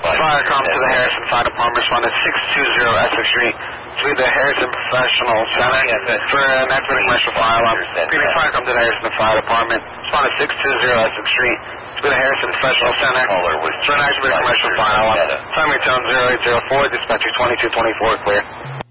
Fire come to the Harrison Fire Department, responded 620 Essex Street to the Harrison Professional Center for an active commercial fire alarm. Phoenix Fire come to the Harrison Fire Department, responded 620 Essex Street to the Harrison Professional Center for an active commercial fire alarm. Time return 0804, dispatcher 2224, clear.